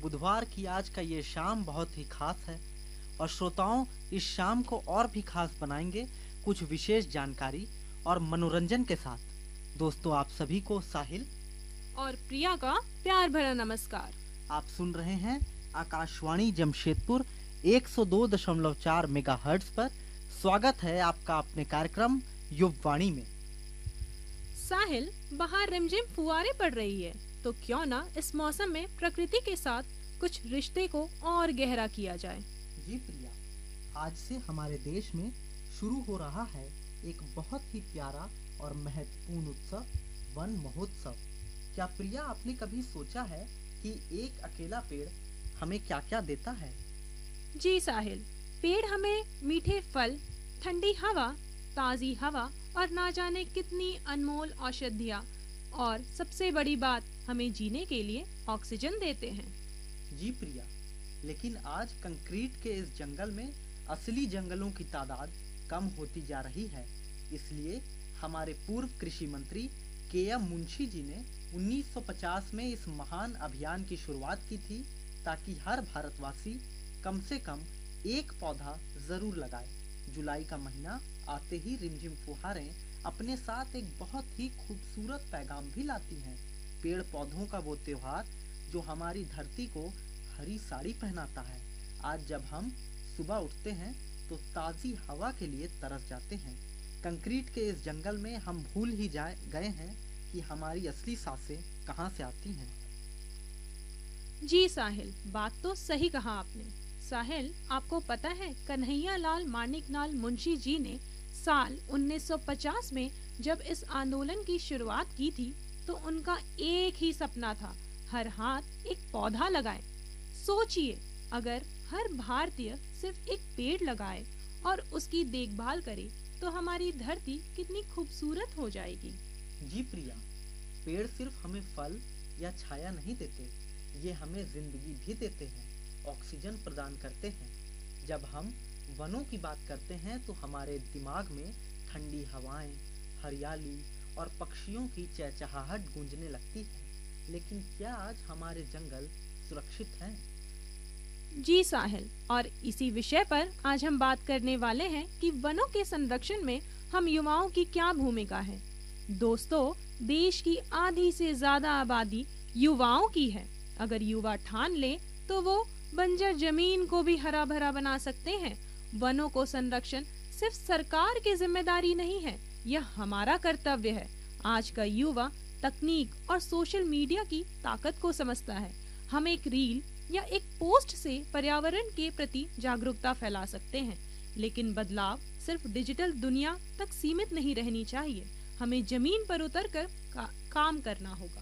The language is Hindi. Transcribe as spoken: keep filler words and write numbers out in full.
बुधवार की आज का ये शाम बहुत ही खास है और श्रोताओं इस शाम को और भी खास बनाएंगे कुछ विशेष जानकारी और मनोरंजन के साथ। दोस्तों, आप सभी को साहिल और प्रिया का प्यार भरा नमस्कार। आप सुन रहे हैं आकाशवाणी जमशेदपुर एक सौ दो दशमलव चार मेगाहर्ट्ज पर। स्वागत है आपका अपने कार्यक्रम युववाणी में। साहिल, बाहर रिमझिम फुहारे पड़ रही है, तो क्यों ना इस मौसम में प्रकृति के साथ कुछ रिश्ते को और गहरा किया जाए। जी प्रिया, आज से हमारे देश में शुरू हो रहा है एक बहुत ही प्यारा और महत्वपूर्ण उत्सव, वन महोत्सव। क्या प्रिया, आपने कभी सोचा है कि एक अकेला पेड़ हमें क्या क्या देता है? जी साहिल, पेड़ हमें मीठे फल, ठंडी हवा, ताजी हवा और ना जाने कितनी अनमोल औषधियाँ और सबसे बड़ी बात, हमें जीने के लिए ऑक्सीजन देते हैं। जी प्रिया, लेकिन आज कंक्रीट के इस जंगल में असली जंगलों की तादाद कम होती जा रही है। इसलिए हमारे पूर्व कृषि मंत्री के एम मुंशी जी ने उन्नीस सौ पचास में इस महान अभियान की शुरुआत की थी, ताकि हर भारतवासी कम से कम एक पौधा जरूर लगाए। जुलाई का महीना आते ही रिमझिम फुहारें अपने साथ एक बहुत ही खूबसूरत पैगाम भी लाती हैं। पेड़ पौधों का वो त्योहार जो हमारी धरती को हरी साड़ी पहनाता है। आज जब हम सुबह उठते हैं तो ताज़ी हवा के लिए तरस जाते हैं। कंक्रीट के इस जंगल में हम भूल ही जाए गए हैं कि हमारी असली सांसें कहाँ से आती हैं। जी साहिल, बात तो सही कहा आपने। साहिल, आपको पता है कन्हैया लाल मानिकलाल मुंशी जी ने साल उन्नीस सौ पचास में जब इस आंदोलन की शुरुआत की थी तो उनका एक ही सपना था, हर हाथ एक पौधा लगाए। सोचिए, अगर हर भारतीय सिर्फ एक पेड़ लगाए और उसकी देखभाल करे तो हमारी धरती कितनी खूबसूरत हो जाएगी। जी प्रिया, पेड़ सिर्फ हमें फल या छाया नहीं देते, ये हमें जिंदगी भी देते हैं, ऑक्सीजन प्रदान करते हैं। जब हम वनों की बात करते हैं तो हमारे दिमाग में ठंडी हवाएं, हरियाली और पक्षियों की चहचहाहट गूंजने लगती है। लेकिन क्या आज हमारे जंगल सुरक्षित हैं? जी साहिल, और इसी विषय पर आज हम बात करने वाले हैं कि वनों के संरक्षण में हम युवाओं की क्या भूमिका है। दोस्तों, देश की आधी से ज्यादा आबादी युवाओं की है। अगर युवा ठान ले तो वो बंजर जमीन को भी हरा भरा बना सकते हैं। वनों को संरक्षण सिर्फ सरकार की जिम्मेदारी नहीं है, यह हमारा कर्तव्य है। आज का युवा तकनीक और सोशल मीडिया की ताकत को समझता है। हम एक रील या एक पोस्ट से पर्यावरण के प्रति जागरूकता फैला सकते हैं, लेकिन बदलाव सिर्फ डिजिटल दुनिया तक सीमित नहीं रहनी चाहिए। हमें जमीन पर उतरकर का, काम करना होगा।